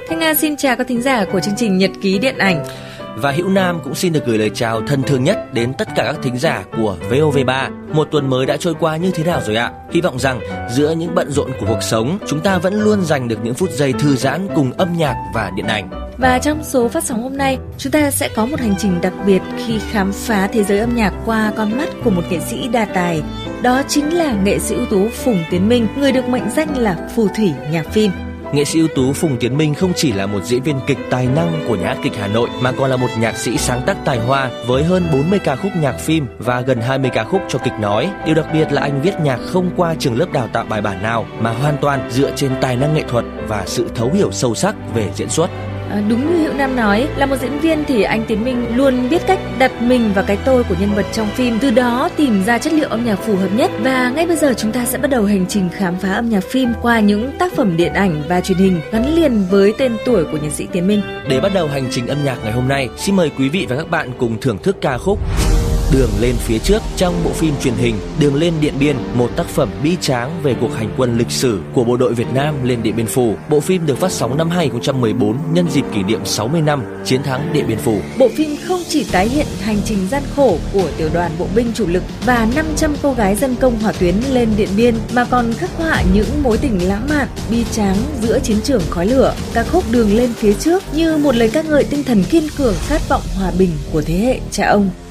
Thanh Nga xin chào các thính giả của chương trình Nhật ký điện ảnh. Và Hữu Nam cũng xin được gửi lời chào thân thương nhất đến tất cả các thính giả của VOV3. Một tuần mới đã trôi qua như thế nào rồi ạ? Hy vọng rằng giữa những bận rộn của cuộc sống, chúng ta vẫn luôn dành được những phút giây thư giãn cùng âm nhạc và điện ảnh. Và trong số phát sóng hôm nay, chúng ta sẽ có một hành trình đặc biệt khi khám phá thế giới âm nhạc qua con mắt của một nghệ sĩ đa tài. Đó chính là nghệ sĩ ưu tú Phùng Tiến Minh, người được mệnh danh là phù thủy nhạc phim. Nghệ sĩ ưu tú Phùng Tiến Minh không chỉ là một diễn viên kịch tài năng của Nhà hát kịch Hà Nội mà còn là một nhạc sĩ sáng tác tài hoa với hơn 40 ca khúc nhạc phim và gần 20 ca khúc cho kịch nói. Điều đặc biệt là anh viết nhạc không qua trường lớp đào tạo bài bản nào mà hoàn toàn dựa trên tài năng nghệ thuật và sự thấu hiểu sâu sắc về diễn xuất. Đúng như Hữu Nam nói, là một diễn viên thì anh Tiến Minh luôn biết cách đặt mình vào cái tôi của nhân vật trong phim, từ đó tìm ra chất liệu âm nhạc phù hợp nhất. Và ngay bây giờ chúng ta sẽ bắt đầu hành trình khám phá âm nhạc phim qua những tác phẩm điện ảnh và truyền hình gắn liền với tên tuổi của nhạc sĩ Tiến Minh. Để bắt đầu hành trình âm nhạc ngày hôm nay, xin mời quý vị và các bạn cùng thưởng thức ca khúc Đường lên phía trước trong bộ phim truyền hình Đường lên Điện Biên, một tác phẩm bi tráng về cuộc hành quân lịch sử của bộ đội Việt Nam lên Điện Biên Phủ. Bộ phim được phát sóng năm 2014 nhân dịp kỷ niệm 60 năm chiến thắng Điện Biên Phủ. Bộ phim không chỉ tái hiện hành trình gian khổ của tiểu đoàn bộ binh chủ lực và 500 cô gái dân công hỏa tuyến lên Điện Biên mà còn khắc họa những mối tình lãng mạn, bi tráng giữa chiến trường khói lửa. Ca khúc Đường lên phía trước như một lời ca ngợi tinh thần kiên cường khát vọng hòa bình của thế hệ cha ông.